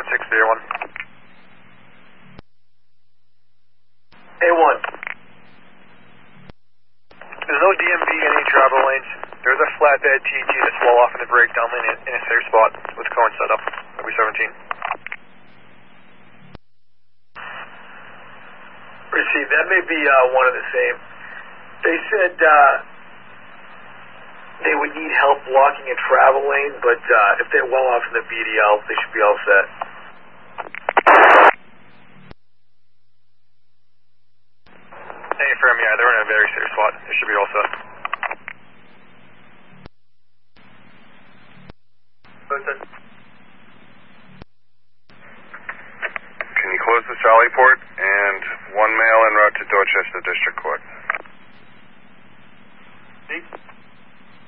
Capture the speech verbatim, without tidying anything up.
six zero one. A one. There's no D M V in any travel lanes. There's a flatbed T T that's well off in the breakdown lane in, in a safe spot with cone set up. W seventeen. Received. That may be uh, one of the same. They said uh, they would need help blocking a travel lane, but uh, if they're well off in the B D L, they should be all set. Hey, firm, yeah, they're in a very safe spot. They should be all set. Can you close the Sally port and one mail en route to Dorchester District Court?